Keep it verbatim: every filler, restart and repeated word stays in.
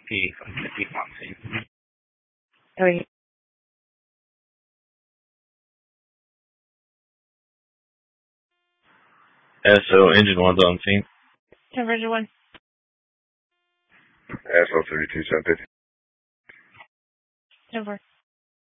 P five fifty on scene. Okay. S O engine one's on scene. Conversion one. S O thirty-two seven fifty. Over.